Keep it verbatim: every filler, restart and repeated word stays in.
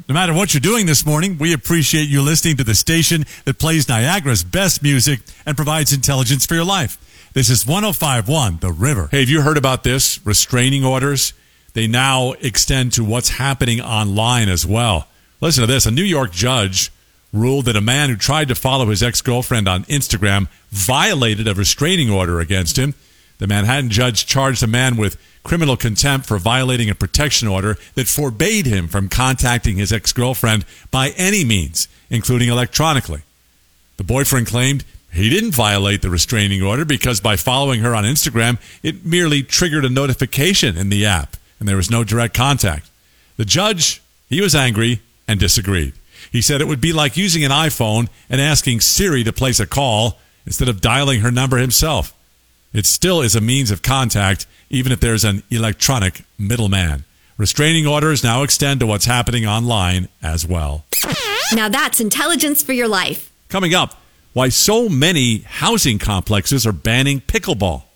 No matter what you're doing this morning, we appreciate you listening to the station that plays Niagara's best music and provides intelligence for your life. This is one oh five point one The River. Hey, have you heard about this? Restraining orders? They now extend to what's happening online as well. Listen to this. A New York judge ruled that a man who tried to follow his ex-girlfriend on Instagram violated a restraining order against him. The Manhattan judge charged the man with criminal contempt for violating a protection order that forbade him from contacting his ex-girlfriend by any means, including electronically. The boyfriend claimed he didn't violate the restraining order because by following her on Instagram, it merely triggered a notification in the app, and there was no direct contact. The judge, he was angry and disagreed. He said it would be like using an iPhone and asking Siri to place a call instead of dialing her number himself. It still is a means of contact, even if there's an electronic middleman. Restraining orders now extend to what's happening online as well. Now that's intelligence for your life. Coming up, why so many housing complexes are banning pickleball.